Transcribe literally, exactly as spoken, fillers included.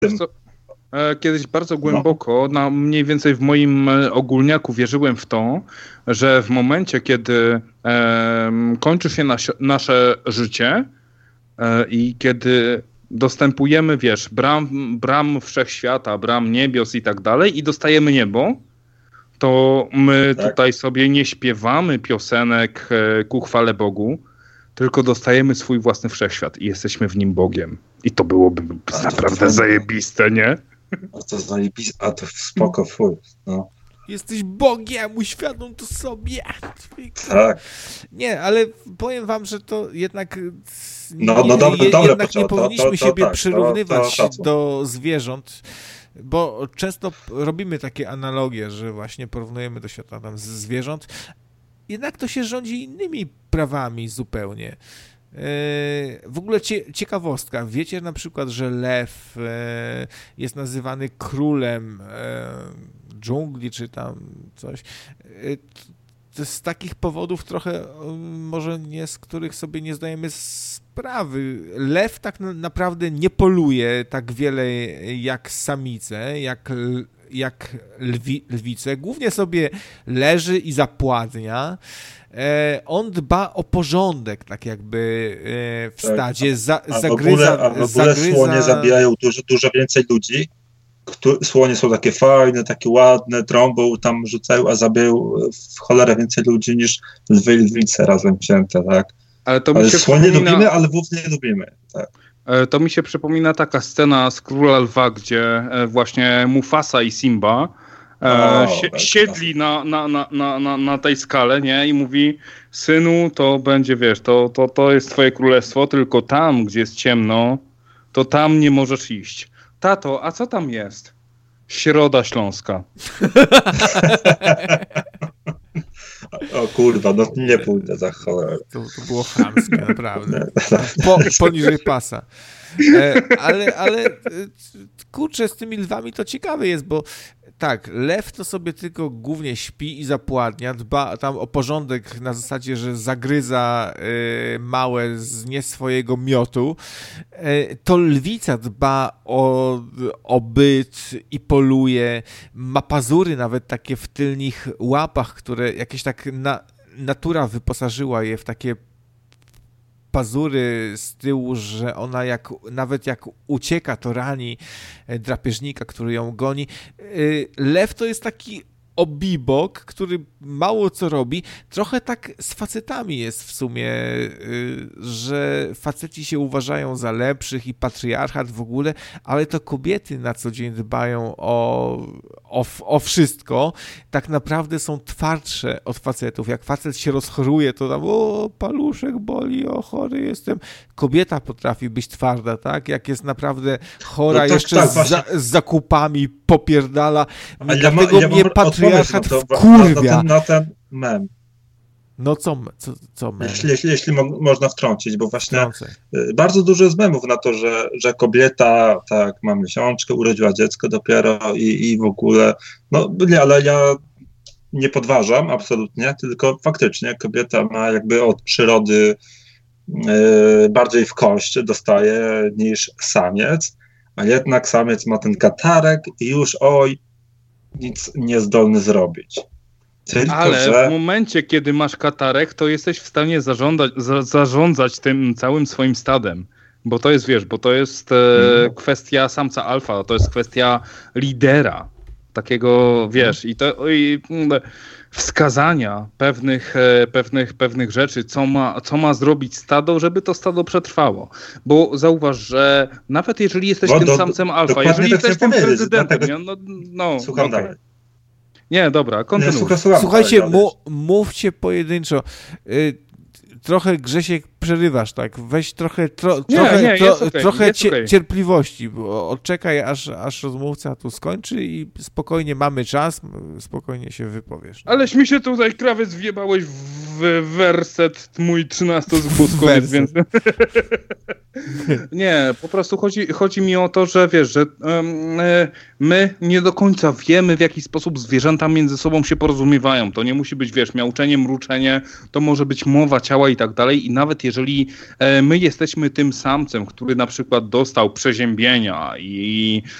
Co, kiedyś bardzo głęboko, no. na mniej więcej w moim ogólniaku wierzyłem w to, że w momencie, kiedy e, kończy się nas, nasze życie e, i kiedy dostępujemy, wiesz, bram, bram wszechświata, bram niebios i tak dalej i dostajemy niebo, to my tak. tutaj sobie nie śpiewamy piosenek e, ku chwale Bogu, tylko dostajemy swój własny wszechświat i jesteśmy w nim Bogiem. I to byłoby a, naprawdę to zajebiste, nie? A to zajebiste, a to spoko, fuj. No. Jesteś Bogiem, uświadom to sobie. Tak. Nie, ale powiem wam, że to jednak no, no, dobre, je, dobre jednak poczęło. nie powinniśmy to, to, siebie tak, przyrównywać to, to, to, do zwierząt, bo często robimy takie analogie, że właśnie porównujemy do świata tam z zwierząt. Jednak to się rządzi innymi prawami zupełnie. W ogóle ciekawostka. Wiecie na przykład, że lew jest nazywany królem dżungli, czy tam coś. To z takich powodów trochę, może nie z których sobie nie zdajemy sprawy. Lew tak naprawdę nie poluje tak wiele jak samice, jak jak lwi, lwice, głównie sobie leży i zapładnia. E, on dba o porządek, tak jakby e, w stadzie, za, a zagryza... W ogóle, a w ogóle zagryza... słonie zabijają dużo, dużo więcej ludzi. Kto, słonie są takie fajne, takie ładne, trąbą tam rzucają, a zabijają w cholerę więcej ludzi niż lwy i lwice razem wzięte, tak? Ale, to mi ale się słonie przypomina... lubimy, ale lwów nie lubimy, tak. To mi się przypomina taka scena z Króla Lwa, gdzie właśnie Mufasa i Simba o, si- siedli na, na, na, na, na tej skale, nie? I mówi, synu, to będzie, wiesz, to, to, to jest twoje królestwo, tylko tam, gdzie jest ciemno, to tam nie możesz iść. Tato, a co tam jest? Środa Śląska. O kurwa, no nie pójdę za cholerę. To, to było chamskie, naprawdę. Po, poniżej pasa. E, ale, ale kurczę, z tymi lwami to ciekawe jest, bo tak, lew to sobie tylko głównie śpi i zapładnia, dba tam o porządek na zasadzie, że zagryza y, małe z nie swojego miotu. Y, to lwica dba o, o byt i poluje, ma pazury nawet takie w tylnych łapach, które jakieś tak na, natura wyposażyła je w takie pazury z tyłu, że ona jak, nawet jak ucieka, to rani drapieżnika, który ją goni. Lew to jest taki obibok, który mało co robi. Trochę tak z facetami jest w sumie, że faceci się uważają za lepszych i patriarchat w ogóle, ale to kobiety na co dzień dbają o, o, o wszystko. Tak naprawdę są twardsze od facetów. Jak facet się rozchoruje, to tam o, paluszek boli, o, chory jestem. Kobieta potrafi być twarda, tak? Jak jest naprawdę chora, no tak, jeszcze tak, z, za, z zakupami popierdala. Ja Dlatego ma, ja mnie patriarchat wkurwia. Na ten, na ten mem. No co, co, co mem? Jeśli, jeśli, jeśli mo- można wtrącić, bo właśnie Wtrącę. bardzo dużo jest memów na to, że, że kobieta, tak, ma miesiączkę, urodziła dziecko dopiero i, i w ogóle, no nie, ale ja nie podważam absolutnie, tylko faktycznie kobieta ma jakby od przyrody yy, bardziej w kość dostaje niż samiec, a jednak samiec ma ten katarek i już oj, nic niezdolny zrobić. Tylko, ale że... w momencie, kiedy masz katarek, to jesteś w stanie zarządzać, za, zarządzać tym całym swoim stadem. Bo to jest, wiesz, bo to jest e, mm. kwestia samca alfa, to jest kwestia lidera. Takiego, wiesz, i to i, wskazania pewnych, e, pewnych, pewnych rzeczy, co ma, co ma zrobić stado, żeby to stado przetrwało. Bo zauważ, że nawet jeżeli jesteś bo tym do, samcem alfa, do, jeżeli jesteś tym prezydentem, dlatego... no, no Słucham okay. dalej. Nie, dobra, kontynuuj. Nie, słucham, Słuchajcie, dalej, mu, mówcie pojedynczo. Y, trochę, Grzesiek, przerywasz, tak? Weź trochę, tro, nie, trochę, nie, tro, okay, trochę cie, okay. cierpliwości, bo odczekaj, aż, aż rozmówca tu skończy i spokojnie mamy czas, spokojnie się wypowiesz. Aleś mi się tutaj, krawiec, wjebałeś w werset mój trzynastozgłózkowy, więc... Nie, po prostu chodzi, chodzi mi o to, że wiesz, że um, my nie do końca wiemy, w jaki sposób zwierzęta między sobą się porozumiewają. To nie musi być, wiesz, miauczenie, mruczenie, to może być mowa ciała i tak dalej i nawet jeżeli my jesteśmy tym samcem, który na przykład dostał przeziębienia i